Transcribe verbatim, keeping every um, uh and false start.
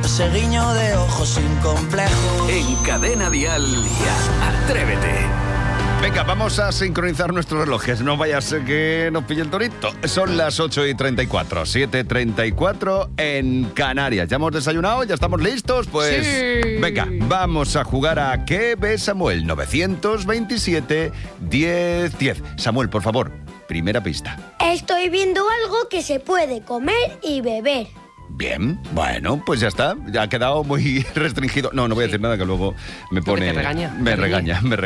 ese guiño de ojos sin complejos. En Cadena Dial, Atrévete. Venga, vamos a sincronizar nuestros relojes. No vaya a ser que nos pille el torito. Son las ocho y treinta y cuatro, siete y treinta y cuatro en Canarias. ¿Ya hemos desayunado? ¿Ya estamos listos? Pues sí. Venga, vamos a jugar a ¿Qué ve Samuel? nueve veintisiete, diez, diez. Samuel, por favor, primera pista. Estoy viendo algo que se puede comer y beber. Bien, bueno, pues ya está. Ya ha quedado muy restringido. No, no voy a decir nada que luego me pone... te regaña. Me ¿Te regaña, me regaña.